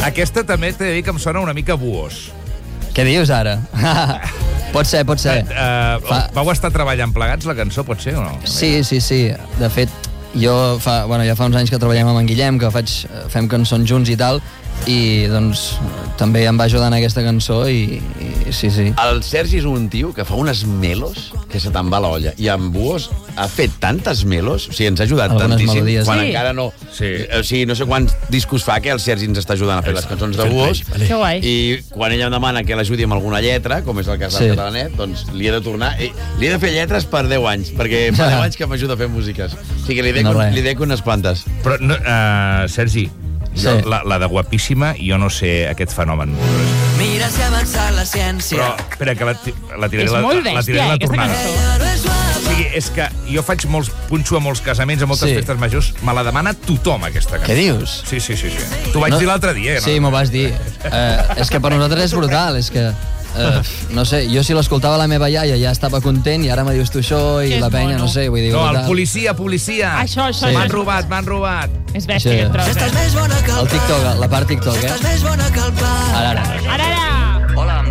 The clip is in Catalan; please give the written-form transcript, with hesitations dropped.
Aquesta també t'he de dir que em sona una mica buós. Què dius ara? Pot ser. Vau estar treballant plegats la cançó, pot ser o no? Sí. De fet, ja fa uns anys que treballem amb en Guillem, que fem cançons junts i tal, i doncs també em va ajudar en aquesta cançó i sí. El Sergi és un tio que fa unes melos que se te'n va l'olla, i amb Buos ha fet tantes melos, o sigui, ens ha ajudat algunes tantíssim, melodies. quan Sí. encara no... Sí. O sigui, no sé quants discos fa que el Sergi ens està ajudant a fer les cançons de Buos, Que guai. i quan ella em demana que l'ajudi amb alguna lletra, com és el cas del catalanet, doncs li he de tornar... Li he de fer lletres per 10 anys, perquè fa 10 anys que m'ajuda a fer músiques. O sigui, li dec unes quantes. Però, Sergi, la de guapíssima, jo no sé aquest fenomen. Mira si ha avançat la ciència. Però, espera, que la tiraré És molt bèstia, la aquesta tornada. cançó. O sigui, és que jo punxo a molts casaments, a moltes festes majors, me la demana tothom, aquesta cançó. Què dius? Sí. T'ho vaig dir l'altre dia. Sí, m'ho vas dir. És que per nosaltres és brutal, és que... no sé, jo si l'escoltava la meva iaia ja estava content i ara me dius tu això i Que la és penya, mono. no sé, vull dir... No, el brutal. policia. Això. M'han robat. És bèstia, aquest tros. Estàs més bona que el El TikTok, la part TikTok, Estàs més bona que el pa. Ara. Ara.